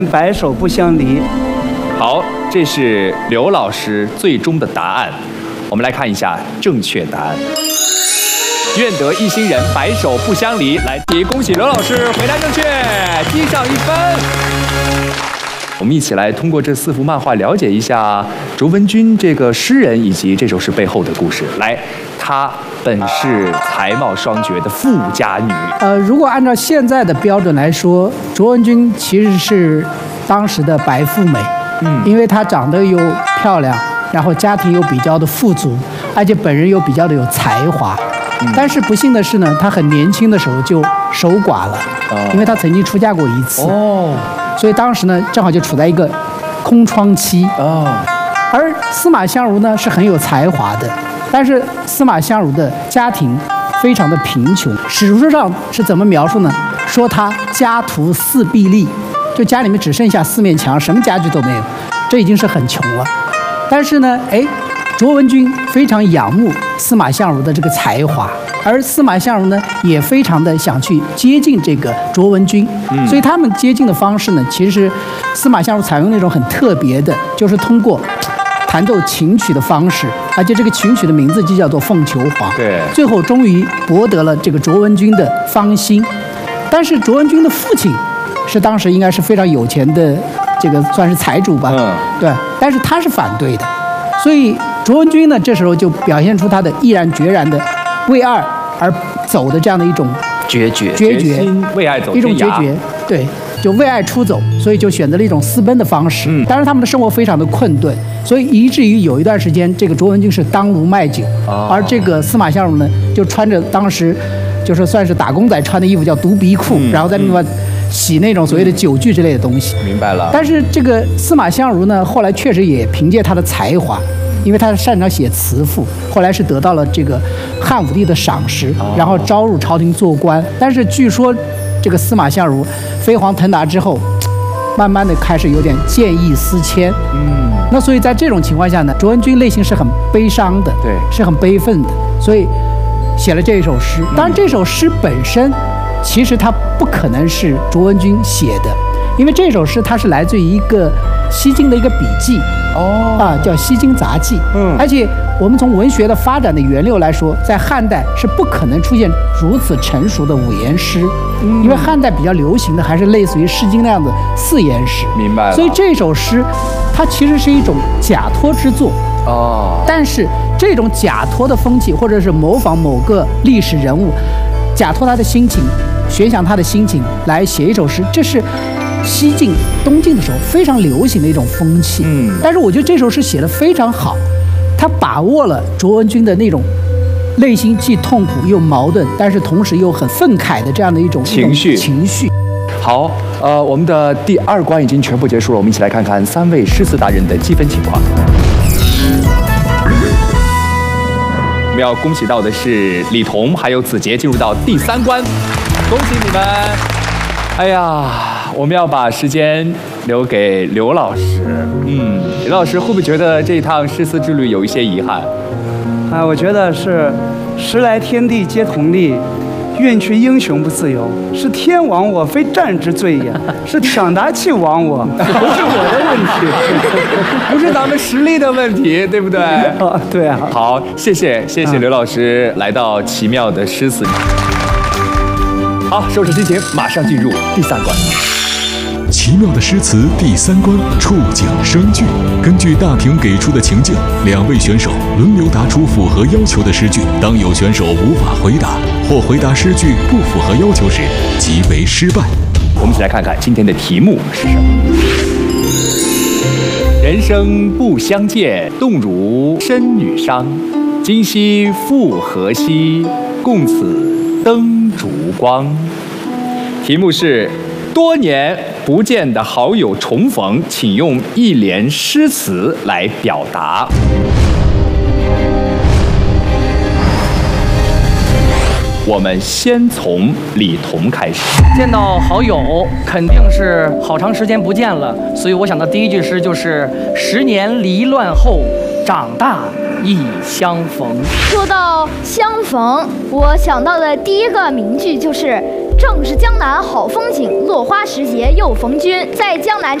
白首不相离。 好，这是刘老师最终的答案。我们来看一下正确答案。愿得一心人，白首不相离。来，恭喜刘老师回答正确，记上1分。我们一起来通过这4幅漫画了解一下卓文君这个诗人以及这首诗背后的故事。来，她本是才貌双绝的富家女。 如果按照现在的标准来说，卓文君其实是当时的白富美，因为她长得又漂亮，然后家庭又比较的富足，而且本人又比较的有才华。但是不幸的是呢，她很年轻的时候就守寡了，因为她曾经出嫁过1次。所以当时呢，正好就处在一个空窗期。而司马相如呢是很有才华的，但是司马相如的家庭非常的贫穷。史书上是怎么描述呢？说他家徒4壁立，就家里面只剩下4面墙，什么家具都没有，这已经是很穷了。但是呢，卓文君非常仰慕司马相如的这个才华，而司马相如呢也非常的想去接近这个卓文君，所以他们接近的方式呢，其实司马相如采用那种很特别的，就是通过弹奏琴曲的方式，而且这个琴曲的名字就叫做《凤求凰》。 对， 最后终于博得了这个卓文君的芳心。但是卓文君的父亲是当时应该是非常有钱的，这个算是财主吧，对，但是他是反对的，所以卓文君呢这时候就表现出他的毅然决然的为爱而走的这样的一种决绝， 为爱走一种决绝，对，就为爱出走，所以就选择了一种私奔的方式。当然他们的生活非常的困顿，所以以至于有一段时间，这个卓文君是当炉卖酒，而这个司马相如呢就穿着当时就是算是打工仔穿的衣服，叫独鼻裤，然后在那边洗那种所谓的酒具之类的东西。 明白了。 但是这个司马相如呢，后来确实也凭借他的才华，因为他擅长写词赋，后来是得到了这个汉武帝的赏识，然后招入朝廷做官。但是据说这个司马相如飞黄腾达之后，慢慢的开始有点见异思迁。那所以在这种情况下呢，卓文君内心是很悲伤的， 对， 是很悲愤的，所以写了这一首诗。当然这首诗本身其实它不可能是卓文君写的，因为这首诗它是来自于一个西晋的一个笔记，叫《西京杂记》。而且我们从文学的发展的源流来说，在汉代是不可能出现如此成熟的5言诗，因为汉代比较流行的还是类似于《诗经》那样的4言诗。 明白了。 所以这首诗它其实是一种假托之作。但是这种假托的风气，或者是模仿某个历史人物，假托他的心情，悬想他的心情来写一首诗，这是西晋、东晋的时候非常流行的一种风气。但是我觉得这首诗写得非常好，他把握了卓文君的那种内心既痛苦又矛盾，但是同时又很愤慨的这样的一种情绪。 好，我们的第2关已经全部结束了，我们一起来看看3位诗词达人的积分情况。我们要恭喜到的是李彤还有子杰进入到第3关，恭喜你们！哎呀，我们要把时间留给刘老师。刘老师会不会觉得这一趟诗词之旅有一些遗憾？ 我觉得是时来天地皆同力，运去英雄不自由，是天亡我非战之罪也，是挑达器亡我，不是我的问题， 不是咱们实力的问题，对不对？ 对啊。 好，谢谢刘老师来到奇妙的诗词。好，收拾心情，马上进入第3关。 奇妙的诗词第3关，触景生句。根据大屏给出的情境，2位选手轮流答出符合要求的诗句。当有选手无法回答，或回答诗句不符合要求时，即为失败。 我们一起来看看今天的题目是什么。人生不相见，动如参女商。今夕复何夕，共此灯烛光。题目是多年不见的好友重逢，请用1联诗词来表达。我们先从李彤开始。 见到好友肯定是好长时间不见了，所以我想的第一句诗就是10年离乱后，长大亦相逢。 说到相逢，我想到的第一个名句就是正是江南好风景，落花时节又逢君。在江南。